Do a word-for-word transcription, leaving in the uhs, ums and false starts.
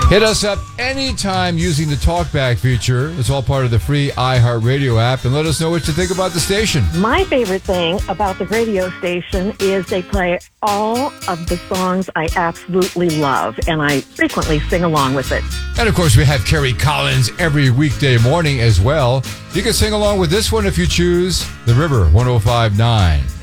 Hit us up anytime using the TalkBack feature. It's all part of the free iHeartRadio app. And let us know what you think about the station. My favorite thing about the radio station is they play all of the songs I absolutely love, and I frequently sing along with it. And, of course, we have Kerry Collins every weekday morning as well. You can sing along with this one if you choose The River one oh five point nine.